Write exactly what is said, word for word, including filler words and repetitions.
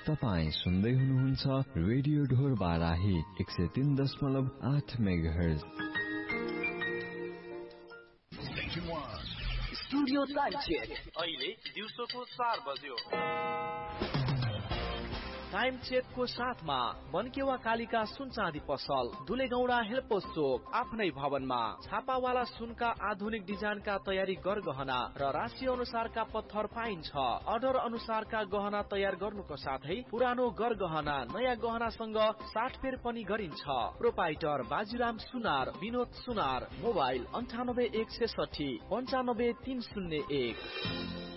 तपाई सुन्दै हुनुहुन्छ रेडियो ढोर बाराही एक सय तीन दशमलव आठ मेगाहर्ज। स्टुडियो टाइम चेक अहिले दिउँसोको चार बज्यो। टाइम चेकको साथमा बनकेवा कालिका सुन चाँदी पसल, दुलेगौडा हेलपोस्ट चोक, आफ्नै भवनमा छापावाला सुनका आधुनिक डिजाइनका तयारी गरगहना र राशि अनुसारका पत्थर पाइन्छ। अर्डर अनुसारका गहना तयार गर्नुको साथै पुरानो गरगहना नयाँ गहनासँग साटफेर पनि गरिन्छ। प्रोपाइटर बाजीराम सुनार, विनोद सुनार, मोबाइल अन्ठानब्बे एक सय साठी पञ्चानब्बे तीन शून्य एक।